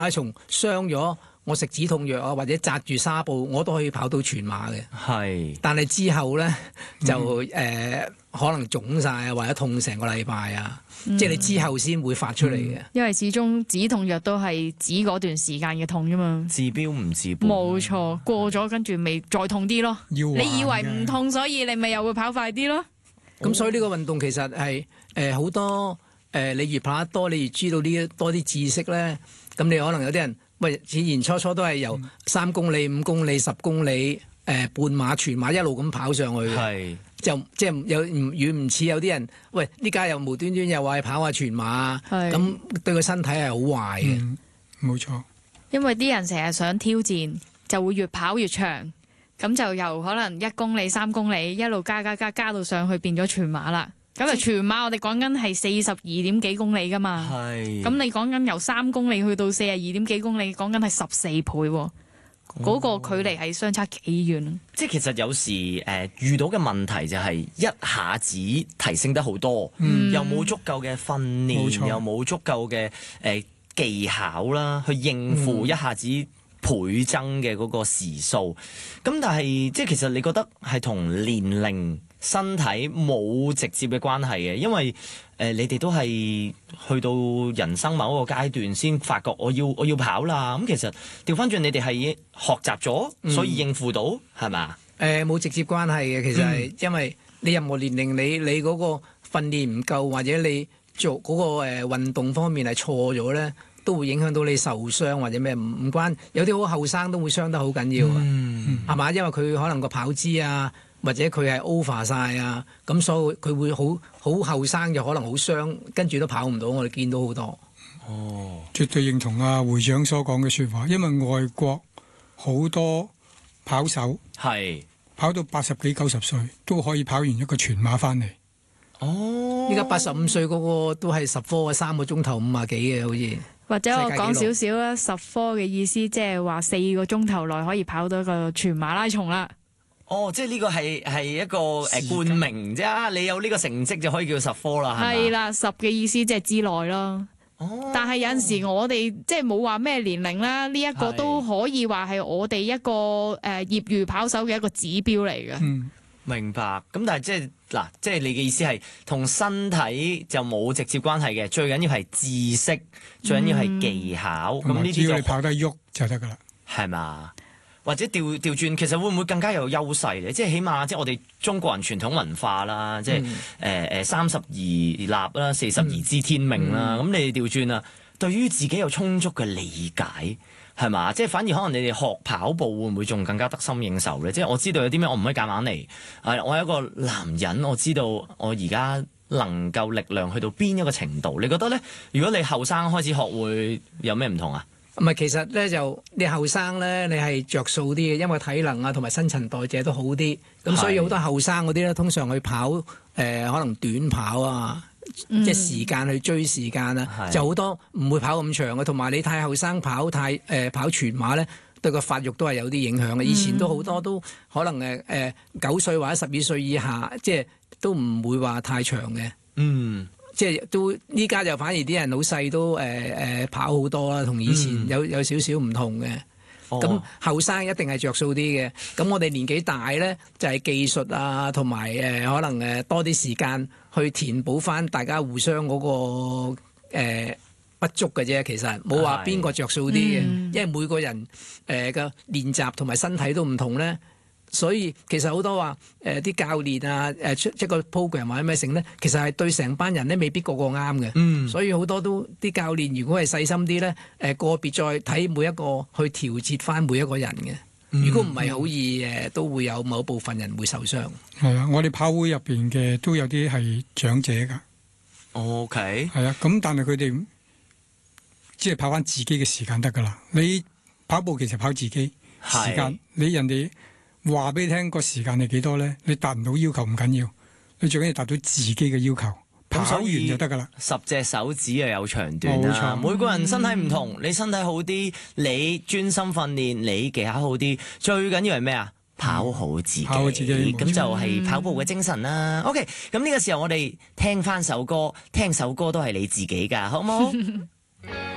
松傷咗，我食止痛藥啊，或者紮住紗布，我都可以跑到全馬嘅。 係， 但係之後咧就可能腫晒啊，或者痛成個禮拜啊，即係你之後先會發出嚟嘅。 因為始終止痛藥都係止嗰段時間嘅痛啫嘛， 治標唔治本。 冇錯，過咗跟住咪再痛啲咯。你以為唔痛，所以你咪又會跑快啲咯。 咁所以呢個運動其實係好多你越跑得多，你越知道呢多啲知識咧。咁你可能有啲人喂，以前初初都係由3公里、5公里、10公里、半馬、全馬一路咁跑上去嘅，就即係有遠唔似有啲人喂呢家又無端端又話去跑下全馬，咁對個身體係好壞嘅。 冇錯， 因為啲人成日想挑戰，就會越跑越長，咁就由可能1公里、3公里一路加到上去變咗全馬啦。咁啊，全馬我哋講緊係42點幾公里噶嘛，咁你講緊由3公里去到42點幾公里，講緊係14倍喎，嗰個距離係相差幾遠。 即係其實有時遇到嘅問題就係一下子提升得好多，又冇足夠嘅訓練，又冇足夠嘅技巧啦，去應付一下子倍增嘅嗰個時數。咁但係即係其實你覺得係同年齡身體冇直接嘅關係嘅，因為你哋都係去到人生某一個階段先發覺我要跑啦。咁其實調翻轉，你哋係學習咗，所以應付到係嘛？ 冇直接關係嘅，其實係因為你任何年齡，你嗰個訓練唔夠，或者你做嗰個運動方面係錯咗咧，都會影響到你受傷或者咩，唔關。有啲好後生都會傷得好緊要啊，係嘛？因為佢可能個跑姿啊，或者佢係 over 晒啊，咁所以佢會好後生就可能好傷，跟住都跑唔到。我哋見到好多。 絕對認同阿會長所講嘅説話，因為外國好多跑手係跑到80幾90歲都可以跑完一個全馬翻嚟。 依家85歲嗰個都係10科嘅3個鐘頭50幾嘅，好似。 或者我講少少啦，10科嘅意思即係話4個鐘頭內可以跑到一個全馬拉松啦。 即係呢個係一個冠名啫，你有呢個成績就可以叫10科啦，係咪？ 係啦，10嘅意思即係之內咯。但係有陣時我哋即係冇話咩年齡啦，呢一個都可以話係我哋一個業餘跑手嘅一個指標嚟嘅。 明白。咁但係即係你嘅意思係同身體就冇直接關係嘅，最緊要係知識，最緊要係技巧。咁呢啲只要你跑得喐就得噶啦， 係嘛？或者調轉，其實會唔會更加有優勢咧？即係起碼即係我哋中國人傳統文化啦，即係30而立啦，40而知天命啦。咁你哋調轉啦，對於自己有充足嘅理解。係嘛？即係反而可能你哋學跑步會唔會仲更加得心應手咧？即係我知道有啲咩我唔可以夾硬嚟。我係一個男人，我知道我而家能夠力量去到邊一個程度。你覺得咧？如果你後生開始學會有咩唔同啊？ 唔係，其實咧就你後生咧，你係着數啲嘅，因為體能啊同埋新陳代謝都好啲。咁所以好多後生嗰啲咧，通常去跑可能短跑啊。即係時間去追時間啊，就好多唔會跑咁長嘅，同埋你太後生跑全馬咧，對個發育都係有啲影響嘅。以前都好多都可能9歲或者12歲以下，即係都唔會話太長嘅。即係都依家就反而啲人好細都跑好多啦，同以前有少少唔同嘅。咁後生一定係着數啲嘅，咁我哋年紀大咧就係技術啊，同埋可能多啲時間去填補翻大家互相嗰個不足嘅啫。其實冇話邊個着數啲嘅，因為每個人嘅練習同埋身體都唔同咧。所以其實好多話啲教練啊出一個 program 或者咩成咧，其實係對成班人咧未必個個啱嘅。所以好多都啲教練如果係細心啲咧，個別再睇每一個去調節翻每一個人嘅。如果唔係好易都會有某部分人會受傷。 係啊，我哋跑會入邊嘅都有啲係長者㗎。 OK。 係啊，咁但係佢哋即係跑翻自己嘅時間得㗎啦。你跑步其實跑自己時間，你人哋話俾你聽個時間係幾多咧？你達唔到要求唔緊要，你最緊要達到自己嘅要求，跑完就得噶啦。 10隻手指又有長短啦，每個人身體唔同，你身體好啲，你專心訓練，你技巧好啲，最緊要係咩啊？跑好自己，咁就係跑步嘅精神啦。OK， 咁呢個時候我哋聽翻首歌，聽首歌都係你自己噶，好唔好？